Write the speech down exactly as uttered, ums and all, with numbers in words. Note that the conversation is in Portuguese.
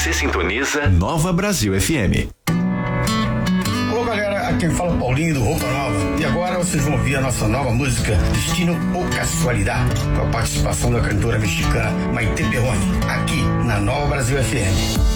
Você sintoniza Nova Brasil F M. Olá galera, aqui quem fala é Paulinho do Roupa Nova. E agora vocês vão ouvir a nossa nova música Destino ou Casualidade, com a participação da cantora mexicana Maite Perrone, aqui na Nova Brasil F M.